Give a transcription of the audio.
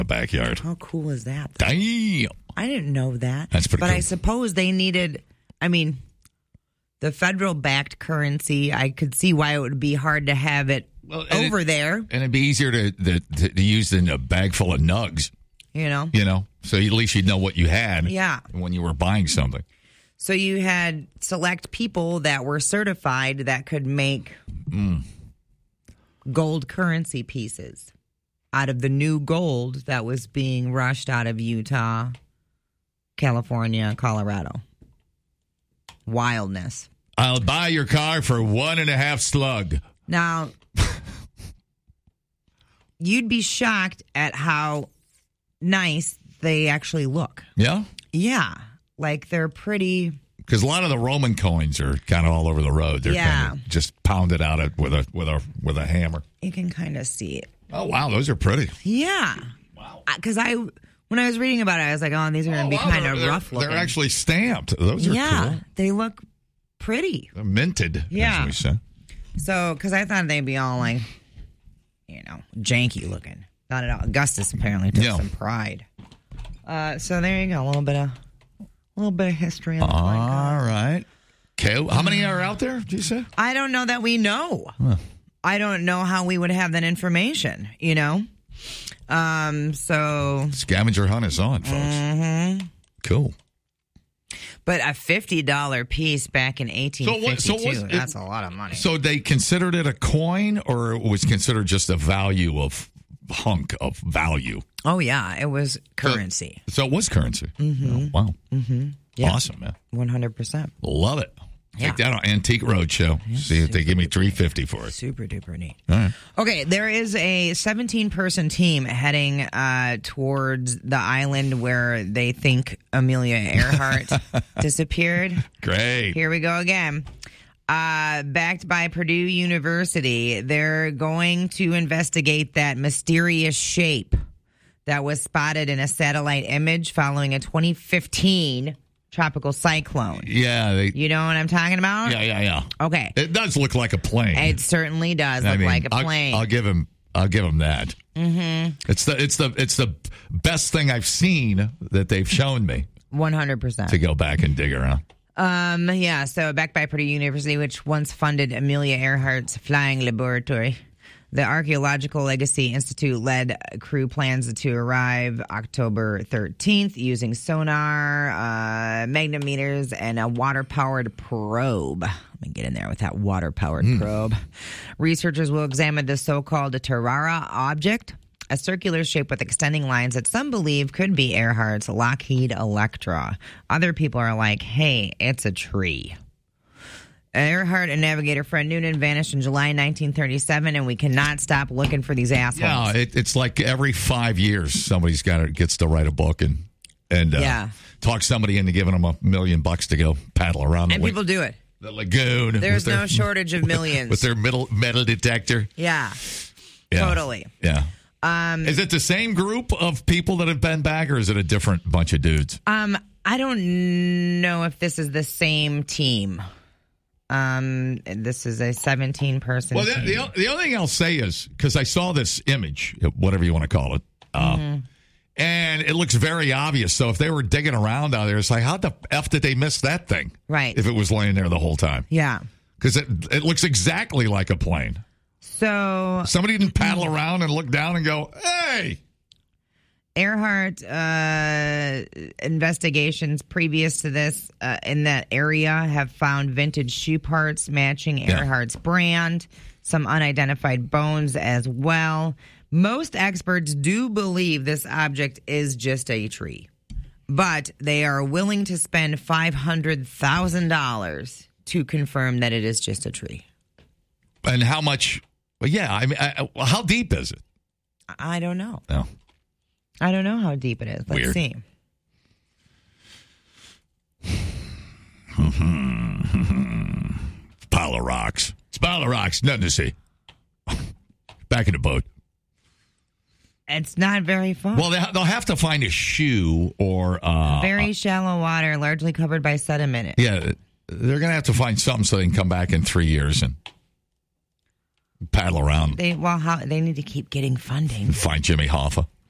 the backyard. How cool is that? Though? Damn. I didn't know that. That's pretty cool. cool. I suppose they needed, the federal-backed currency, I could see why it would be hard to have it over there. And it'd be easier to use in a bag full of nugs. You know? So at least you'd know what you had when you were buying something. So you had select people that were certified that could make gold currency pieces out of the new gold that was being rushed out of Utah, California, Colorado. Wildness. I'll buy your car for 1.5 slug. Now, you'd be shocked at how nice they actually look. Yeah? Yeah. Like they're pretty. Because a lot of the Roman coins are kind of all over the road. They're kind of just pounded out with a hammer. You can kind of see it. Oh, wow. Those are pretty. Yeah. Wow. Because when I was reading about it, I was like, oh, these are going to be kind of rough looking. They're actually stamped. Those are cool. They look pretty. They're minted, as we say. So, because I thought they'd be all like, janky looking. Not at all. Augustus apparently took some pride. So there you go. A little bit of history. All right. Okay. How many are out there, do you say? I don't know that we know. Huh. I don't know how we would have that information, So scavenger hunt is on, folks. Mm-hmm. Cool. But a $50 piece back in 1852, that's a lot of money. So they considered it a coin, or it was considered just a value of hunk of value? Oh, yeah. It was currency. So it was currency. Mm-hmm. Oh, wow. Mm-hmm. Yeah. Awesome, man. 100%. Love it. Take that on Antique Roadshow. Yeah, see if they give me $350 for it. Super duper neat. All right. Okay, there is a 17-person team heading towards the island where they think Amelia Earhart disappeared. Great. Here we go again. Backed by Purdue University, they're going to investigate that mysterious shape that was spotted in a satellite image following a 2015 tropical cyclone. Yeah. You know what I'm talking about? Yeah. Okay. It does look like a plane. It certainly does look like a plane. I'll give him that. Mm-hmm. It's the best thing I've seen that they've shown me. 100%. To go back and dig around. Yeah, so backed by Purdue University, which once funded Amelia Earhart's flying laboratory. The Archaeological Legacy Institute-led crew plans to arrive October 13th using sonar, magnetometers, and a water-powered probe. Let me get in there with that water-powered probe. Researchers will examine the so-called Tarara object, a circular shape with extending lines that some believe could be Earhart's Lockheed Electra. Other people are like, hey, it's a tree. Earhart and navigator Fred Noonan vanished in July 1937, and we cannot stop looking for these assholes. Yeah, it's like every 5 years somebody's gets to write a book and talk somebody into giving them $1 million to go paddle around. And people do it. The lagoon. There's no shortage of millions. With their metal detector. Yeah, totally. Yeah. Is it the same group of people that have been back, or is it a different bunch of dudes? I don't know if this is the same team. This is a 17-person team. The only thing I'll say is, because I saw this image, whatever you want to call it, and it looks very obvious. So if they were digging around out there, it's like, how the F did they miss that thing? Right. If it was laying there the whole time. Yeah. Because it looks exactly like a plane. So somebody didn't paddle around and look down and go, hey. Earhart investigations previous to this in that area have found vintage shoe parts matching Earhart's brand, some unidentified bones as well. Most experts do believe this object is just a tree, but they are willing to spend $500,000 to confirm that it is just a tree. And how much? Well, yeah, I mean, how deep is it? I don't know. No. I don't know how deep it is. Let's see. Pile of rocks. It's a pile of rocks. Nothing to see. Back in the boat. It's not very fun. Well, they'll have to find a shoe or... very shallow water, largely covered by sediment. Yeah, they're going to have to find something so they can come back in 3 years and paddle around. They need to keep getting funding. Find Jimmy Hoffa.